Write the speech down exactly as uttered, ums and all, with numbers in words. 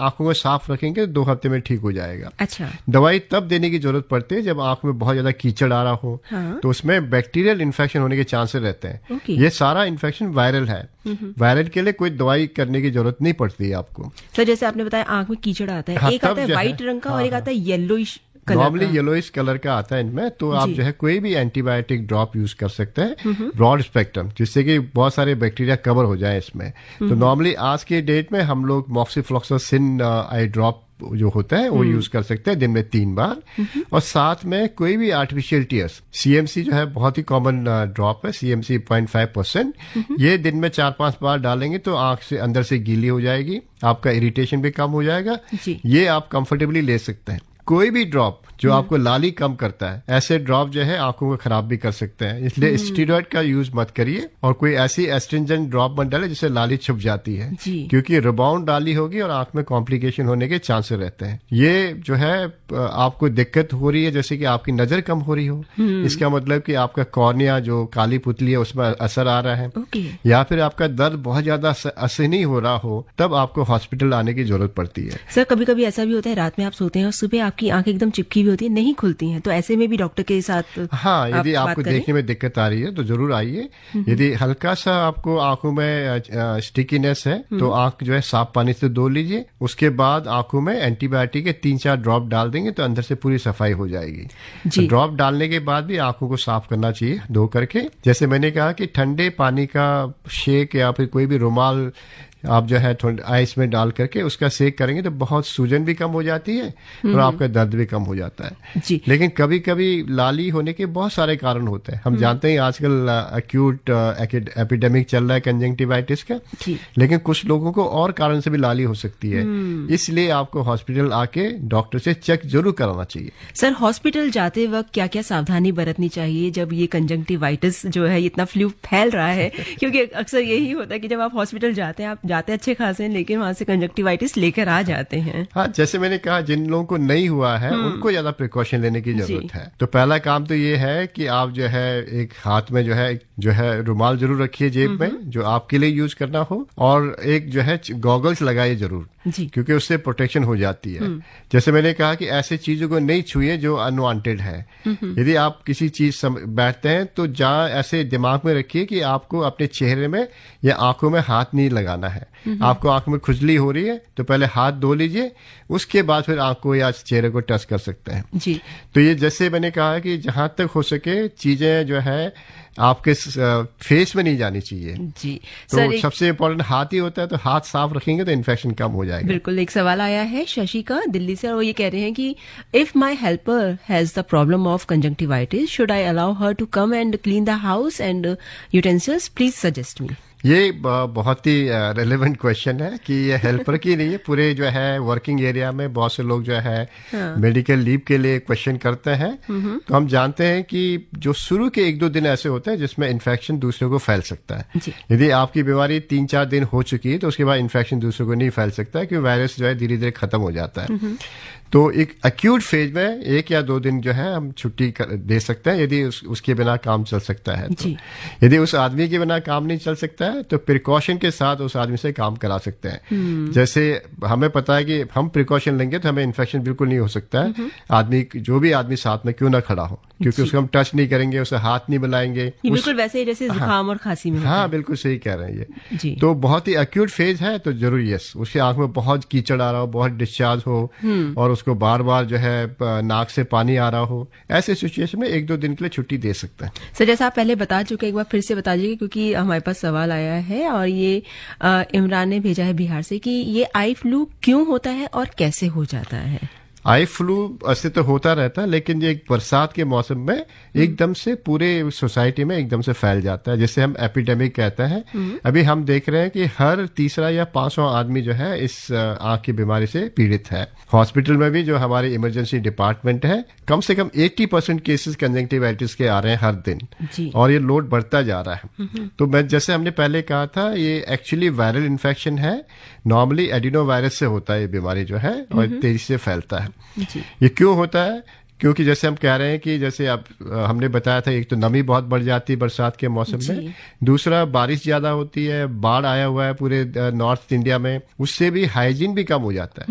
आंखों को साफ रखेंगे दो हफ्ते में ठीक हो जाएगा। अच्छा। दवाई तब देने की जरूरत पड़ती है जब आंख में बहुत ज्यादा कीचड़ आ रहा हो। हाँ? तो उसमें बैक्टीरियल इन्फेक्शन होने के चांसेस रहते हैं। okay. ये सारा इन्फेक्शन वायरल है। वायरल के लिए कोई दवाई करने की जरूरत नहीं पड़ती है आपको। सर जैसे आपने बताया आंख में कीचड़ आता है, हाँ, एक आता है व्हाइट रंग का, हाँ, और एक आता है येलोइश, नॉर्मली येलोइश कलर का आता है इनमें। तो आप जो है कोई भी एंटीबायोटिक ड्रॉप यूज कर सकते हैं ब्रॉड स्पेक्ट्रम, जिससे कि बहुत सारे बैक्टीरिया कवर हो जाए इसमें। तो नॉर्मली आज के डेट में हम लोग मॉक्सिफ्लॉक्सासिन आई ड्रॉप जो होता है वो यूज कर सकते हैं दिन में तीन बार। और साथ में कोई भी आर्टिफिशियल टीयर्स, सीएमसी जो है बहुत ही कॉमन ड्रॉप है, सीएमसी पॉइंट फाइव परसेंट, ये दिन में चार पांच बार डालेंगे तो आंख से अंदर से गीली हो जाएगी, आपका इरिटेशन भी कम हो जाएगा। ये आप कंफर्टेबली ले सकते हैं। कोई भी ड्रॉप जो आपको लाली कम करता है, ऐसे ड्रॉप जो है आंखों को खराब भी कर सकते हैं, इसलिए स्टीरॉयड का यूज मत करिए। और कोई ऐसी एस्ट्रिंजेंट ड्रॉप मत डाले जिससे लाली छुप जाती है, क्योंकि रिबाउंड लाली होगी और आंख में कॉम्प्लिकेशन होने के चांसेस रहते हैं। ये जो है आपको दिक्कत हो रही है, जैसे कि आपकी नजर कम हो रही हो, इसका मतलब कि आपका कॉर्निया जो काली पुतली है उसमें असर आ रहा है, या फिर आपका दर्द बहुत ज्यादा असहनीय हो रहा हो, तब आपको हॉस्पिटल आने की जरूरत पड़ती है। सर कभी कभी ऐसा भी होता है रात में आप सोते हैं और सुबह आपकी आंखें एकदम चिपकी हुई होती है, नहीं खुलती हैं, तो ऐसे में भी डॉक्टर के साथ हाँ यदि आप आपको देखने में दिक्कत आ रही है तो जरूर आइए। यदि हल्का सा आपको आंखों में स्टिकीनेस है तो आंख जो है साफ पानी से धो लीजिए, उसके बाद आंखों में एंटीबायोटिक के तीन चार ड्रॉप डाल देंगे तो अंदर से पूरी सफाई हो जाएगी। तो ड्रॉप डालने के बाद भी आंखों को साफ करना चाहिए धो करके। जैसे मैंने कहा कि ठंडे पानी का शेक या फिर कोई भी रुमाल आप जो है थोड़ा आइस में डाल करके उसका सेक करेंगे तो बहुत सूजन भी कम हो जाती है और आपका दर्द भी कम हो जाता है। जी। लेकिन कभी कभी लाली होने के बहुत सारे कारण होते हैं। हम जानते हैं आजकल एक्यूट एपिडेमिक चल रहा है कंजंक्टिवाइटिस का, लेकिन कुछ लोगों को और कारण से भी लाली हो सकती है, इसलिए आपको हॉस्पिटल आके डॉक्टर से चेक जरूर कराना चाहिए। सर हॉस्पिटल जाते वक्त क्या क्या सावधानी बरतनी चाहिए जब ये कंजंक्टिवाइटिस जो है इतना फ्लू फैल रहा है? क्योंकि अक्सर यही होता है कि जब आप हॉस्पिटल जाते हैं आप जाते अच्छे खासे हैं लेकिन वहां से कंजक्टिवाइटिस लेकर आ जाते हैं। हाँ जैसे मैंने कहा जिन लोगों को नहीं हुआ है उनको ज्यादा प्रिकॉशन लेने की जरूरत है। तो पहला काम तो ये है कि आप जो है एक हाथ में जो है जो है रुमाल जरूर रखिए जेब में जो आपके लिए यूज करना हो, और एक जो है गॉगल्स लगाइए जरूर, क्योंकि उससे प्रोटेक्शन हो जाती है। जैसे मैंने कहा कि ऐसे चीजों को नहीं छुए जो अनवांटेड है। यदि आप किसी चीज बैठते हैं तो जहाँ ऐसे दिमाग में रखिए कि आपको अपने चेहरे में या आंखों में हाथ नहीं लगाना है। आपको आंख में खुजली हो रही है तो पहले हाथ धो लीजिए, उसके बाद फिर आंख को या चेहरे को टच कर सकते हैं। जी। तो ये जैसे मैंने कहा कि जहां तक हो सके चीजें जो है आपके फेस में नहीं जानी चाहिए। जी। तो सबसे इम्पोर्टेंट हाथ ही होता है, तो हाथ साफ रखेंगे तो इन्फेक्शन कम हो जाएगा। बिल्कुल। एक सवाल आया है शशि का दिल्ली से, और वो ये कह रहे हैं कि if my helper has the problem of conjunctivitis should I allow her to come and clean the house and utensils, please suggest me. ये बहुत ही रेलेवेंट क्वेश्चन है कि ये हेल्पर की नहीं है, पूरे जो है वर्किंग एरिया में बहुत से लोग जो है हाँ। मेडिकल लीव के लिए क्वेश्चन करते हैं। तो हम जानते हैं कि जो शुरू के एक दो दिन ऐसे होते हैं जिसमें इन्फेक्शन दूसरे को फैल सकता है। यदि आपकी बीमारी तीन चार दिन हो चुकी है तो उसके बाद इन्फेक्शन दूसरे को नहीं फैल सकता है, क्योंकि वायरस जो है धीरे धीरे खत्म हो जाता है। तो एक एक्यूट फेज में एक या दो दिन जो है हम छुट्टी दे सकते हैं यदि उस, उसके बिना काम चल सकता है। तो यदि उस आदमी के बिना काम नहीं चल सकता है तो प्रिकॉशन के साथ उस आदमी से काम करा सकते हैं। जैसे हमें पता है कि हम प्रिकॉशन लेंगे तो हमें इन्फेक्शन बिल्कुल नहीं हो सकता है, आदमी जो भी आदमी साथ में क्यों ना खड़ा हो, क्योंकि उसको हम टच नहीं करेंगे, उसे हाथ नहीं बुलाएंगे। बिल्कुल वैसे ही जैसे जुकाम और खांसी में। हाँ बिल्कुल सही कह रहे हैं ये। तो बहुत ही एक्यूट फेज है तो जरूर यस, उसकी आंख में बहुत कीचड़ आ रहा हो, बहुत डिस्चार्ज हो और उसको बार बार जो है नाक से पानी आ रहा हो, ऐसे सिचुएशन में एक दो दिन के लिए छुट्टी दे सकते हैं। सर जैसा आप पहले बता चुके, एक बार फिर से बता दीजिए क्योंकि हमारे पास सवाल आया है और ये इमरान ने भेजा है बिहार से कि ये आई फ्लू क्यों होता है और कैसे हो जाता है? आई फ्लू ऐसे तो होता रहता है, लेकिन ये बरसात के मौसम में एकदम से पूरे सोसाइटी में एकदम से फैल जाता है, जिसे हम एपिडेमिक कहते हैं। अभी हम देख रहे हैं कि हर तीसरा या पांचवा आदमी जो है इस आंख की बीमारी से पीड़ित है। हॉस्पिटल में भी जो हमारे इमरजेंसी डिपार्टमेंट है, कम से कम अस्सी परसेंट केसेस कंजंक्टिवाइटिस के आ रहे हैं हर दिन, और ये लोड बढ़ता जा रहा है। तो मैं जैसे हमने पहले कहा था, ये एक्चुअली वायरल इन्फेक्शन है। नॉर्मली एडिनो वायरस से होता है ये बीमारी जो है, और तेजी से फैलता है। ये क्यों होता है? क्योंकि जैसे हम कह रहे हैं कि जैसे आप हमने बताया था, एक तो नमी बहुत बढ़ जाती है बरसात के मौसम में, दूसरा बारिश ज्यादा होती है, बाढ़ आया हुआ है पूरे नॉर्थ इंडिया में, उससे भी हाइजीन भी कम हो जाता है।